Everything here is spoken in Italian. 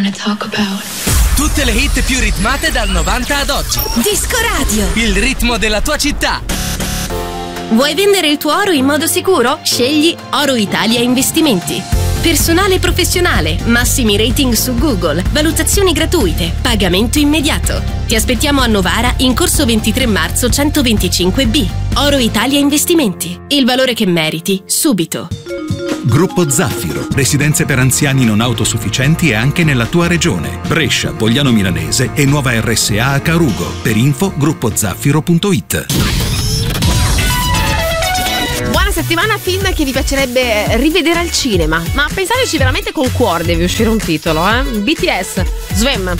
wanna talk about. Tutte le hit più ritmate dal 90 ad oggi. Disco Radio. Il ritmo della tua città. Vuoi vendere il tuo oro in modo sicuro? Scegli Oro Italia Investimenti. Personale professionale, massimi rating su Google, valutazioni gratuite, pagamento immediato. Ti aspettiamo a Novara in corso 23 marzo 125B. Oro Italia Investimenti. Il valore che meriti, subito. Gruppo Zaffiro, residenze per anziani non autosufficienti e anche nella tua regione. Brescia, Pogliano Milanese e nuova RSA a Carugo. Per info gruppozaffiro.it. Buona settimana, film che vi piacerebbe rivedere al cinema. Ma pensateci veramente, col cuore deve uscire un titolo, BTS, Swim.